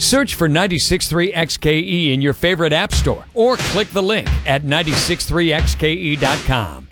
Search for 96.3 XKE in your favorite app store or click the link at 963xke.com.